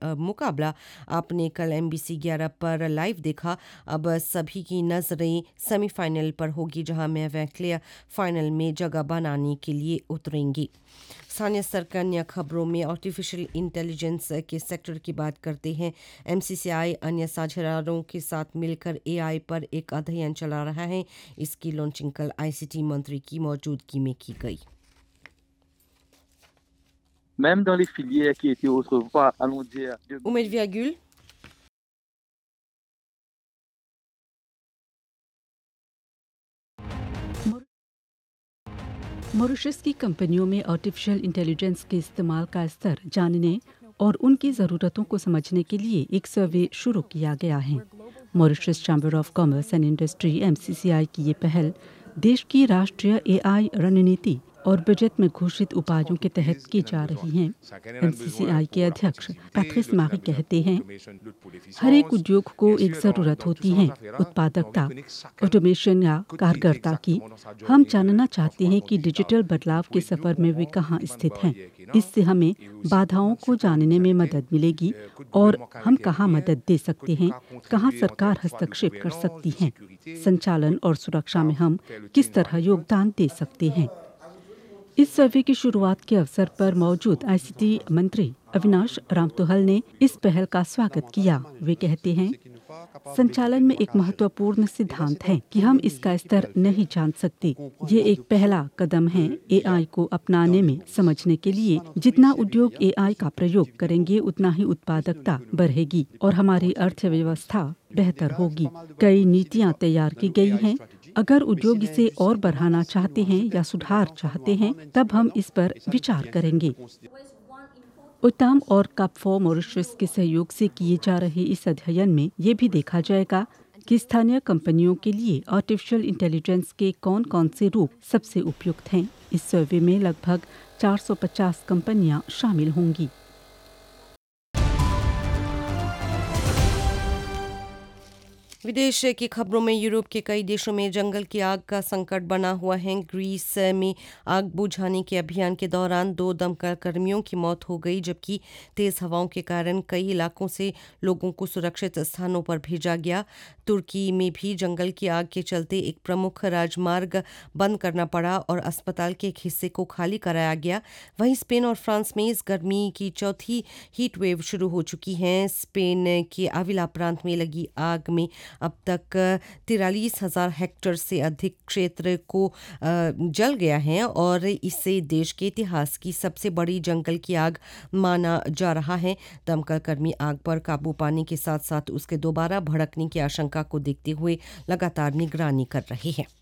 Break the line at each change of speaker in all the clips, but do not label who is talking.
मुकाबला आपने कल MBC 11 पर लाइव देखा। अब सभी की नज़रें सेमीफाइनल पर होगी, जहां मैवैन क्लेयर फाइनल में जगह बनाने के लिए उतरेंगी। स्थानीय स्तर की अन्य खबरों में आर्टिफिशियल इंटेलिजेंस के सेक्टर की बात करते हैं। MCCI अन्य साझेदारों के साथ मिलकर AI पर एक अध्ययन चला रहा है। इसकी लॉन्चिंग कल ICT मंत्री की मौजूदगी में की गई।
Même dans les filières qui étaient autrefois, allons dire,
Umed व्यागुल।
Mauritius की कंपनियों में आर्टिफिशियल इंटेलिजेंस के इस्तेमाल का स्तर जानने और उनकी ज़रूरतों को समझने के लिए एक सर्वे शुरू किया गया है। Mauritius chamber of commerce and industry MCCI की ये पहल देश की राष्ट्रीय AI रणनीति और बजट में घोषित उपायों के तहत की जा रही हैं। MCCI के अध्यक्ष पैट्रिस मारी कहते हैं, हर एक उद्योग को एक ज़रूरत होती है उत्पादकता, ऑटोमेशन या कारगरता की। हम जानना चाहते हैं कि डिजिटल बदलाव के सफ़र में वे कहाँ स्थित हैं। इससे हमें बाधाओं को जानने में मदद मिलेगी और हम कहाँ मदद दे सकते हैं, कहाँ सरकार हस्तक्षेप कर सकती है, संचालन और सुरक्षा में हम किस तरह योगदान दे सकते हैं। इस सर्वे की शुरुआत के अवसर पर मौजूद ICT मंत्री अविनाश रामतोहल ने इस पहल का स्वागत किया। वे कहते हैं, संचालन में एक महत्वपूर्ण सिद्धांत है कि हम इसका स्तर नहीं जान सकते। ये एक पहला कदम है AI को अपनाने में। समझने के लिए जितना उद्योग AI का प्रयोग करेंगे उतना ही उत्पादकता बढ़ेगी और हमारी अर्थव्यवस्था बेहतर होगी। कई नीतियाँ तैयार की गई हैं। अगर उद्योग इसे और बढ़ाना चाहते हैं या सुधार चाहते हैं, तब हम इस पर विचार करेंगे। उत्तम और कापफो मॉरिशस के सहयोग से किए जा रहे इस अध्ययन में ये भी देखा जाएगा कि स्थानीय कंपनियों के लिए आर्टिफिशियल इंटेलिजेंस के कौन कौन से रूप सबसे उपयुक्त हैं। इस सर्वे में लगभग 450 कंपनियां शामिल होंगी।
विदेश की खबरों में यूरोप के कई देशों में जंगल की आग का संकट बना हुआ है। ग्रीस में आग बुझाने के अभियान के दौरान 2 दमकल कर्मियों की मौत हो गई, जबकि तेज हवाओं के कारण कई इलाकों से लोगों को सुरक्षित स्थानों पर भेजा गया। तुर्की में भी जंगल की आग के चलते एक प्रमुख राजमार्ग बंद करना पड़ा और अस्पताल के एक हिस्से को खाली कराया गया। वहीं स्पेन और फ्रांस में इस गर्मी की चौथी हीट वेव शुरू हो चुकी है। स्पेन के आविला प्रांत में लगी आग में अब तक 43,000 हेक्टेयर से अधिक क्षेत्र को जल गया है और इसे देश के इतिहास की सबसे बड़ी जंगल की आग माना जा रहा है। दमकल कर्मी आग पर काबू पाने के साथ साथ उसके दोबारा भड़कने की आशंका को देखते हुए लगातार निगरानी कर रहे हैं।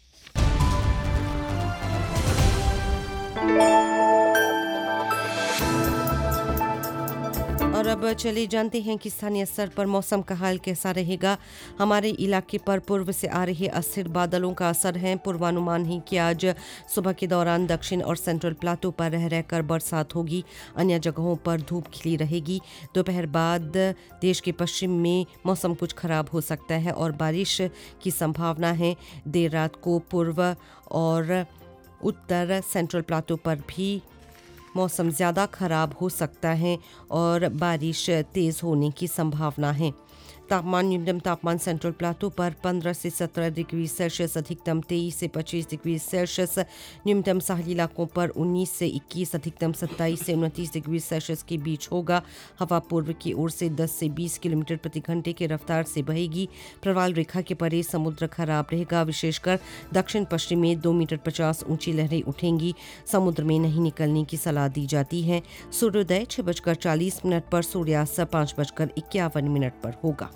और अब चले जानते हैं कि स्थानीय स्तर पर मौसम का हाल कैसा रहेगा। हमारे इलाके पर पूर्व से आ रहे अस्थिर बादलों का असर है। पूर्वानुमान है कि आज सुबह के दौरान दक्षिण और सेंट्रल प्लाटो पर रह रहकर बरसात होगी। अन्य जगहों पर धूप खिली रहेगी। दोपहर बाद देश के पश्चिम में मौसम कुछ खराब हो सकता है और बारिश की संभावना है। देर रात को पूर्व और उत्तर सेंट्रल प्लाटो पर भी मौसम ज़्यादा खराब हो सकता है और बारिश तेज़ होने की संभावना है। न्यूनतम तापमान सेंट्रल प्लाटो पर 15 से 17 डिग्री सेल्सियस, अधिकतम 23 से 25 डिग्री सेल्सियस। न्यूनतम साहली इलाकों पर 19 से 21, अधिकतम 27 से 29 डिग्री सेल्सियस के बीच होगा। हवा पूर्व की ओर से 10 से 20 किलोमीटर प्रति घंटे की रफ्तार से बहेगी। प्रवाल रेखा के परे समुद्र खराब रहेगा। विशेषकर दक्षिण पश्चिम में 2 मीटर 50 ऊंची लहरें उठेंगी। समुद्र में नहीं निकलने की सलाह दी जाती है। सूर्योदय 6:40 पर, सूर्यास्त 5:51 पर होगा।